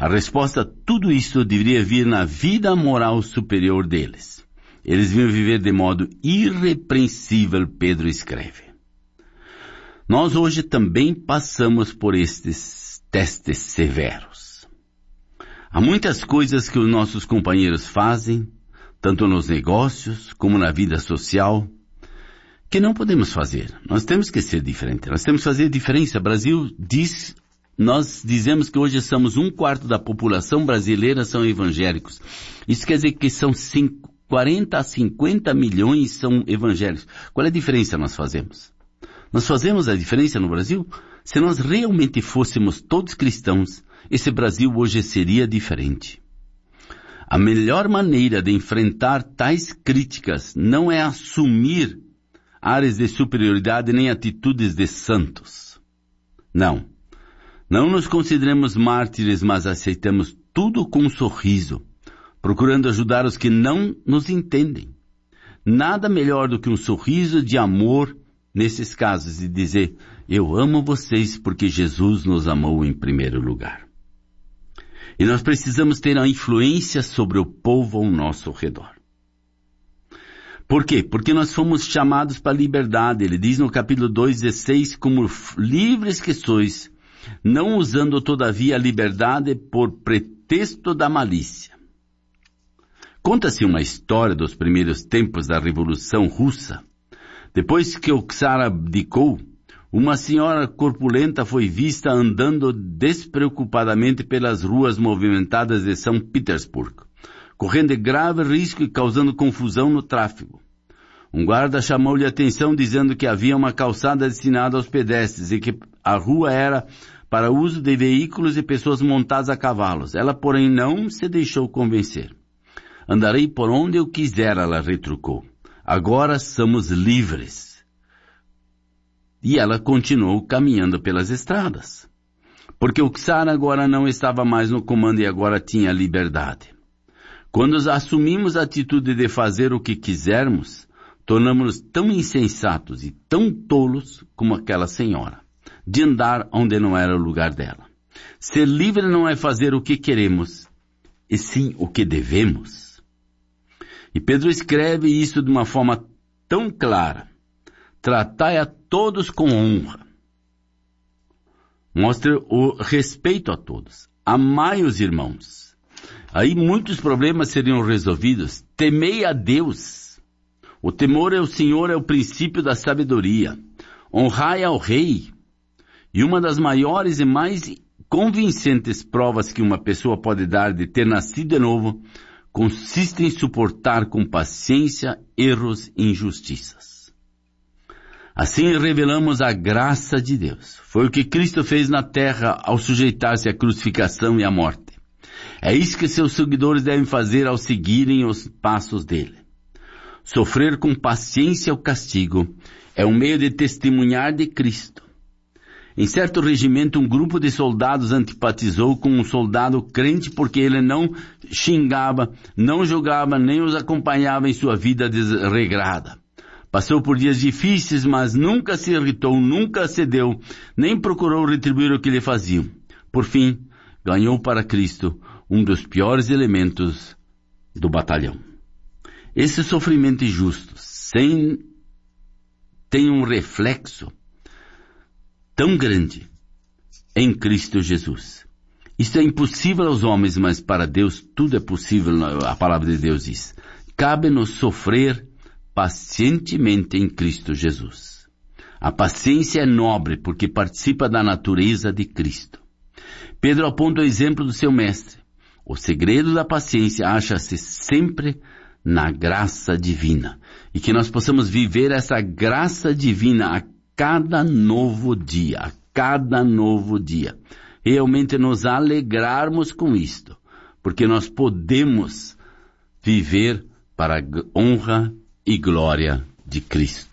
A resposta a tudo isso deveria vir na vida moral superior deles. Eles deviam viver de modo irrepreensível, Pedro escreve. Nós hoje também passamos por estes testes severos. Há muitas coisas que os nossos companheiros fazem, tanto nos negócios como na vida social, que não podemos fazer. Nós temos que ser diferentes. Nós temos que fazer diferença. O Brasil nós dizemos que hoje somos 1/4 da população brasileira são evangélicos. Isso quer dizer que são 40 a 50 milhões são evangélicos. Qual é a diferença nós fazemos? Nós fazemos a diferença no Brasil? Se nós realmente fôssemos todos cristãos, esse Brasil hoje seria diferente. A melhor maneira de enfrentar tais críticas não é assumir áreas de superioridade nem atitudes de santos. Não. Não nos consideremos mártires, mas aceitamos tudo com um sorriso, procurando ajudar os que não nos entendem. Nada melhor do que um sorriso de amor nesses casos e dizer, eu amo vocês porque Jesus nos amou em primeiro lugar. E nós precisamos ter a influência sobre o povo ao nosso redor. Por quê? Porque nós fomos chamados para a liberdade. Ele diz no capítulo 2:16, como livres que sois, não usando todavia a liberdade por pretexto da malícia. Conta-se uma história dos primeiros tempos da Revolução Russa. Depois que o czar abdicou, uma senhora corpulenta foi vista andando despreocupadamente pelas ruas movimentadas de São Petersburgo, correndo grave risco e causando confusão no tráfego. Um guarda chamou-lhe a atenção dizendo que havia uma calçada destinada aos pedestres e que a rua era para uso de veículos e pessoas montadas a cavalos. Ela, porém, não se deixou convencer. Andarei por onde eu quiser, ela retrucou. Agora somos livres. E ela continuou caminhando pelas estradas. Porque o czar agora não estava mais no comando e agora tinha liberdade. Quando assumimos a atitude de fazer o que quisermos, tornamos-nos tão insensatos e tão tolos como aquela senhora, de andar onde não era o lugar dela. Ser livre não é fazer o que queremos, e sim o que devemos. E Pedro escreve isso de uma forma tão clara. Tratai a todos com honra. Mostre o respeito a todos. Amai os irmãos. Aí muitos problemas seriam resolvidos. Temei a Deus. O temor ao Senhor é o princípio da sabedoria. Honrai ao rei. E uma das maiores e mais convincentes provas que uma pessoa pode dar de ter nascido de novo consiste em suportar com paciência erros e injustiças. Assim revelamos a graça de Deus. Foi o que Cristo fez na terra ao sujeitar-se à crucificação e à morte. É isso que seus seguidores devem fazer ao seguirem os passos dele. Sofrer com paciência o castigo é um meio de testemunhar de Cristo. Em certo regimento, um grupo de soldados antipatizou com um soldado crente porque ele não xingava, não julgava, nem os acompanhava em sua vida desregrada. Passou por dias difíceis, mas nunca se irritou, nunca cedeu, nem procurou retribuir o que lhe faziam. Por fim, ganhou para Cristo um dos piores elementos do batalhão. Esse sofrimento injusto tem um reflexo tão grande em Cristo Jesus. Isto é impossível aos homens, mas para Deus tudo é possível, a palavra de Deus diz. Cabe-nos sofrer pacientemente em Cristo Jesus. A paciência é nobre porque participa da natureza de Cristo. Pedro aponta o exemplo do seu mestre. O segredo da paciência acha-se sempre na graça divina. E que nós possamos viver essa graça divina a cada novo dia, realmente nos alegrarmos com isto, porque nós podemos viver para a honra e glória de Cristo.